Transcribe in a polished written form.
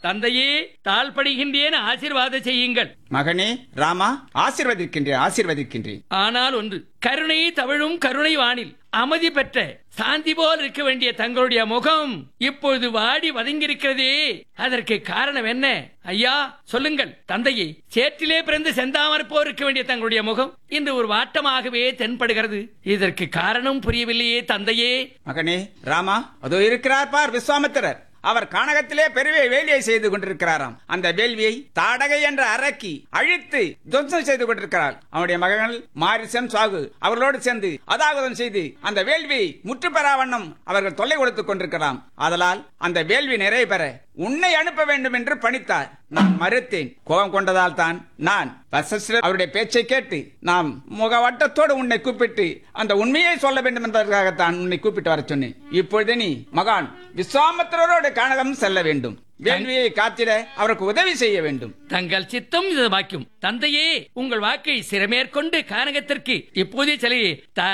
தந்தையே, தாழ்படுகின்றேன், ஆசீர்வாதம் செய்யுங்கள். மகனே ராமா, ஆசீர்வதிக்கின்றேன். ஆனால் ஒன்று, கருணை தவழும் கருணை வானில் அமைதி பெற்ற சாந்தி போல் இருக்க வேண்டிய தங்களுடைய முகம் இப்பொழுது வாடி வதங்கியிருக்கிறதே, அதற்கு காரணம் என்ன? ஐயா சொல்லுங்கள். தந்தையே, சேற்றிலே பிறந்து செந்தாமரை போல் இருக்க வேண்டிய தங்களுடைய முகம் இன்று ஒரு வாட்டமாகவே தென்படுகிறது. இதற்கு காரணம் புரியவில்லையே தந்தையே. மகனே ராமா, அதோ இருக்கிறார் பார் விஸ்வாமித்திரர். அவர் கானகத்திலே பெரிய வேலியை செய்து கொண்டிருக்கிறாராம். அந்த வேள்வியை தாடகை என்ற அரக்கி அழித்து துவம்சம் செய்து கொண்டிருக்கிறார். அவனுடைய மகன்கள் மாரிசன், சாகு அவர்களோடு சேர்ந்து அதாகுதம் செய்து அந்த வேள்வியை முற்று பெறா வண்ணம் அவர்கள் தொல்லை கொடுத்துக் கொண்டிருக்கிறார். ஆதலால் அந்த வேள்வி நிறைவு பெற உன்னை அனுப்ப வேண்டும் என்று பணித்தார். நான் மறுத்தேன். கோபம் கொண்டதால் தான் நான் வசிஷ்டர் அவருடைய பேச்சை கேட்டு நாம் முகவட்டத்தோடு உன்னை கூப்பிட்டு அந்த உண்மையை சொல்ல வேண்டும் என்பதற்காகத்தான் உன்னை கூப்பிட்டு வர சொன்னேன். இப்பொழுது நீ மகான் விஸ்வாமித்திரரோடு கானகம் செல்ல வேண்டும். வேள்வியை காத்திட அவருக்கு உதவி செய்ய வேண்டும். தங்கள் சித்தம் இது வாக்கியம். தந்தையே, உங்கள் வாக்கை சிறமேற்கொண்டு கானகத்திற்கு இப்போதே செல்கிறேன்.